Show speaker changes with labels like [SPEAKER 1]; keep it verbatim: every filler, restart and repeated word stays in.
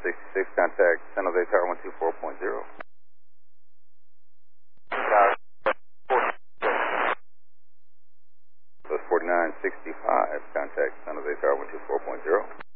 [SPEAKER 1] sixty-six, contact San Jose Tower one two four point zero. Plus forty-nine sixty-five, contact San Jose Tower one two four point zero.